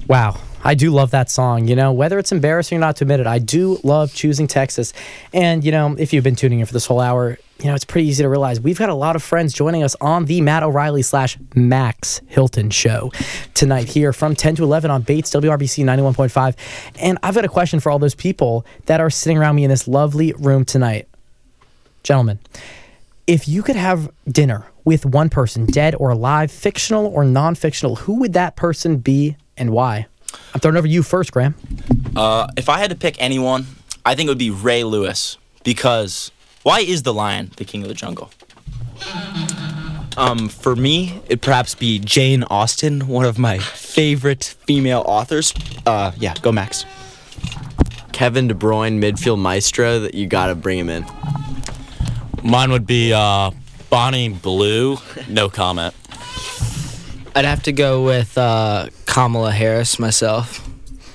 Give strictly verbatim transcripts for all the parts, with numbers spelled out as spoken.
Wow. I do love that song. You know, whether it's embarrassing or not to admit it, I do love Choosing Texas. And, you know, if you've been tuning in for this whole hour, you know, it's pretty easy to realize we've got a lot of friends joining us on the Matt O'Reilly slash Max Hilton show tonight here from ten to eleven on Bates W R B C ninety-one point five. And I've got a question for all those people that are sitting around me in this lovely room tonight. Gentlemen, if you could have dinner with one person, dead or alive, fictional or non-fictional, who would that person be and why? I'm throwing it over to you first, Graham. Uh, if I had to pick anyone, I think it would be Ray Lewis. Because why is the lion the king of the jungle? Um, for me, it'd perhaps be Jane Austen, one of my favorite female authors. Uh, yeah, go Max. Kevin De Bruyne, midfield maestro, that you got to bring him in. Mine would be uh, Bonnie Blue. No comment. I'd have to go with uh, Kamala Harris myself.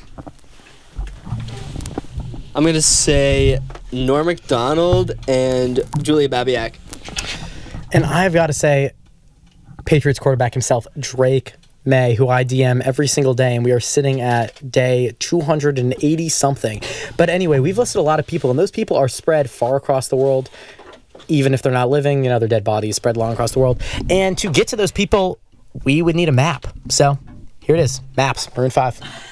I'm going to say Norm Macdonald and Julia Babiak. And I've got to say, Patriots quarterback himself, Drake May, who I D M every single day, and we are sitting at day two hundred eighty something. But anyway, we've listed a lot of people, and those people are spread far across the world. Even if they're not living, you know, their dead bodies spread long across the world. And to get to those people, we would need a map. So here it is, maps, Maroon five.